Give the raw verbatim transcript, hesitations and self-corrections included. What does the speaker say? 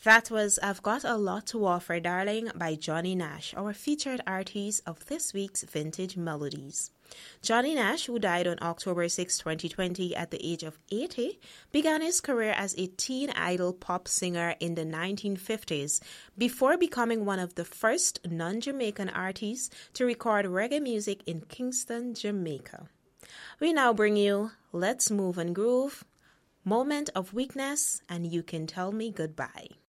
That was I've Got a Lot to Offer, Darling by Johnny Nash, our featured artist of this week's Vintage Melodies. Johnny Nash, who died on October sixth, twenty twenty at the age of eighty, began his career as a teen idol pop singer in the nineteen fifties before becoming one of the first non-Jamaican artists to record reggae music in Kingston, Jamaica. We now bring you Let's Move and Groove, Moment of Weakness, and You Can Tell Me Goodbye.